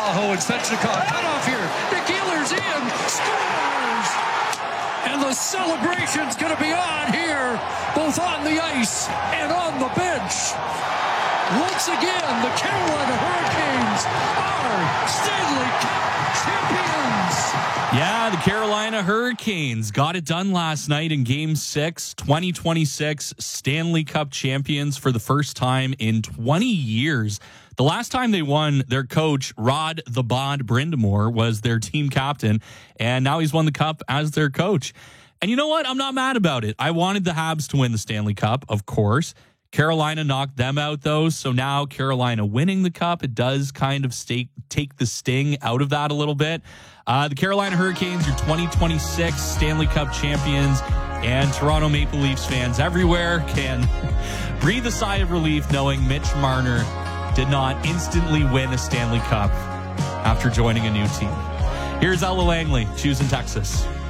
Aho and Svechnikov cut off here. Nick Ehlers in, scores! And the celebration's going to be on here, both on the ice and on the bench. Once again, the Carolina Hurricanes are Stanley Cup champions. Yeah, the Carolina Hurricanes got it done last night in Game 6, 2026 Stanley Cup champions for the first time in 20 years. The last time they won, their coach, Rod the Bod Brind'Amour, was their team captain, and now he's won the cup as their coach. And you know what? I'm not mad about it. I wanted the Habs to win the Stanley Cup, of course. Carolina knocked them out, though, so now Carolina winning the cup, it does kind of take the sting out of that a little bit. The Carolina Hurricanes, your 2026 Stanley Cup champions, and Toronto Maple Leafs fans everywhere can breathe a sigh of relief knowing Mitch Marner did not instantly win a Stanley Cup after joining a new team. Here's Ella Langley, choosing Texas.